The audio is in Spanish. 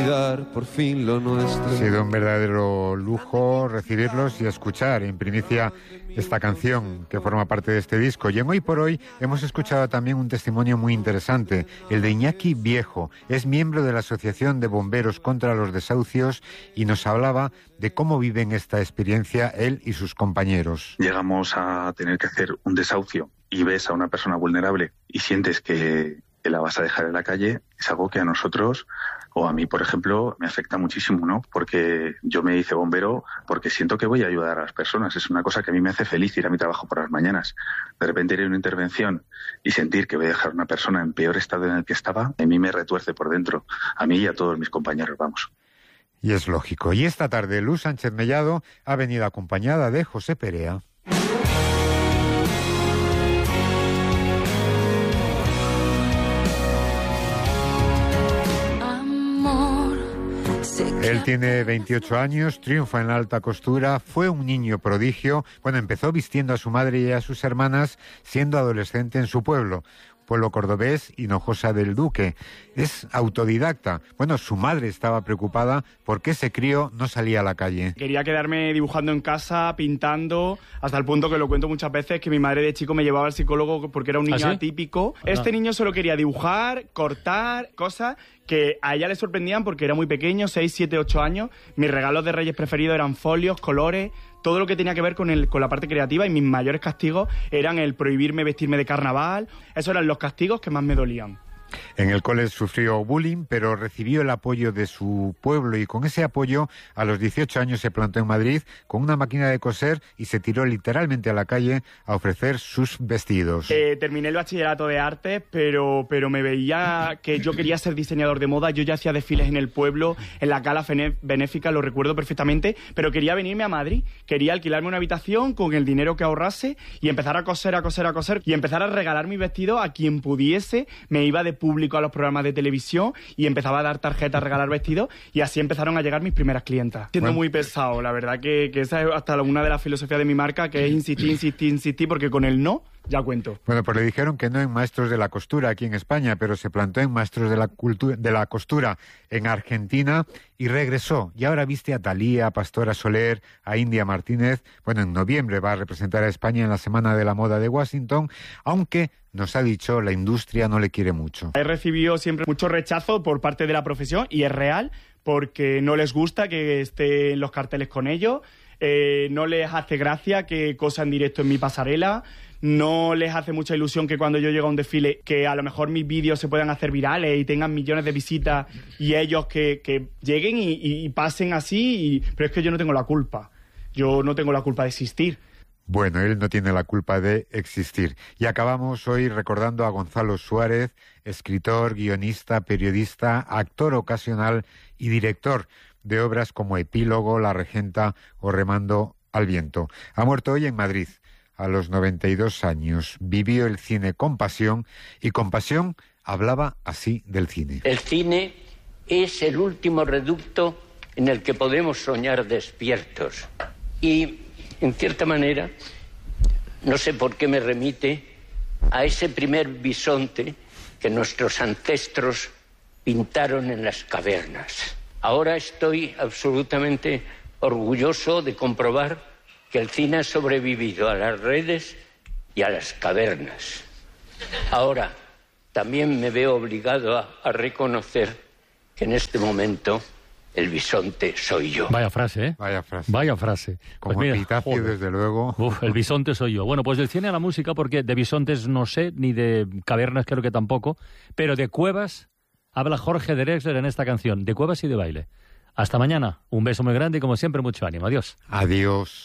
Por fin lo nuestro. Ha sido un verdadero lujo recibirlos y escuchar en primicia esta canción que forma parte de este disco. Y en Hoy por Hoy hemos escuchado también un testimonio muy interesante, el de Iñaki Viejo. Es miembro de la Asociación de Bomberos contra los Desahucios y nos hablaba de cómo viven esta experiencia él y sus compañeros. Llegamos a tener que hacer un desahucio y ves a una persona vulnerable y sientes que la vas a dejar en la calle. Es algo que a nosotros, o a mí, por ejemplo, me afecta muchísimo, ¿no? Porque yo me hice bombero porque siento que voy a ayudar a las personas. Es una cosa que a mí me hace feliz ir a mi trabajo por las mañanas. De repente ir a una intervención y sentir que voy a dejar a una persona en peor estado en el que estaba, a mí me retuerce por dentro. A mí y a todos mis compañeros, vamos. Y es lógico. Y esta tarde Luz Sánchez Mellado ha venido acompañada de José Perea. Él tiene 28 años, triunfa en la alta costura, fue un niño prodigio. Bueno, empezó vistiendo a su madre y a sus hermanas siendo adolescente en su pueblo cordobés, Hinojosa del Duque. Es autodidacta. Bueno, su madre estaba preocupada porque ese crío no salía a la calle. Quería quedarme dibujando en casa, pintando, hasta el punto que lo cuento muchas veces, que mi madre de chico me llevaba al psicólogo porque era un niño atípico. Este niño solo quería dibujar, cortar, cosas que a ella le sorprendían porque era muy pequeño, 6, 7, 8 años. Mis regalos de Reyes preferidos eran folios, colores, todo lo que tenía que ver con la parte creativa, y mis mayores castigos eran el prohibirme vestirme de carnaval. Esos eran los castigos que más me dolían. En el cole sufrió bullying, pero recibió el apoyo de su pueblo y con ese apoyo a los 18 años se plantó en Madrid con una máquina de coser y se tiró literalmente a la calle a ofrecer sus vestidos. Terminé el bachillerato de artes, pero me veía que yo quería ser diseñador de moda. Yo ya hacía desfiles en el pueblo, en la gala benéfica, lo recuerdo perfectamente, pero quería venirme a Madrid, quería alquilarme una habitación con el dinero que ahorrase y empezar a coser y empezar a regalar mis vestidos a quien pudiese. Me iba de público a los programas de televisión y empezaba a dar tarjetas, a regalar vestidos, y así empezaron a llegar mis primeras clientas. Siendo muy pesado, la verdad que esa es hasta una de las filosofías de mi marca, que es insistir, porque con el no ya cuento. Bueno, pues le dijeron que no en Maestros de la Costura aquí en España, pero se plantó en Maestros de la Costura en Argentina y regresó. Y ahora viste a Thalía, a Pastora Soler, a India Martínez. Bueno, en noviembre va a representar a España en la Semana de la Moda de Washington, aunque nos ha dicho la industria no le quiere mucho. He recibido siempre mucho rechazo por parte de la profesión, y es real, porque no les gusta que esté en los carteles con ellos, no les hace gracia que cosa en directo en mi pasarela, no les hace mucha ilusión que cuando yo llego a un desfile, que a lo mejor mis vídeos se puedan hacer virales y tengan millones de visitas, y ellos que lleguen y pasen así, pero es que yo no tengo la culpa. Yo no tengo la culpa de existir. Bueno, él no tiene la culpa de existir. Y acabamos hoy recordando a Gonzalo Suárez, escritor, guionista, periodista, actor ocasional y director de obras como Epílogo, La Regenta o Remando al Viento. Ha muerto hoy en Madrid, a los 92 años. Vivió el cine con pasión y con pasión hablaba así del cine. El cine es el último reducto en el que podemos soñar despiertos. Y, en cierta manera, no sé por qué me remite a ese primer bisonte que nuestros ancestros pintaron en las cavernas. Ahora estoy absolutamente orgulloso de comprobar que el cine ha sobrevivido a las redes y a las cavernas. Ahora también me veo obligado a reconocer que en este momento el bisonte soy yo. Vaya frase, ¿eh? Vaya frase. Como pues epitafio, desde luego. El bisonte soy yo. Bueno, pues del cine a la música, porque de bisontes no sé, ni de cavernas creo que tampoco, pero de cuevas habla Jorge Drexler en esta canción, de cuevas y de baile. Hasta mañana. Un beso muy grande y como siempre mucho ánimo. Adiós. Adiós.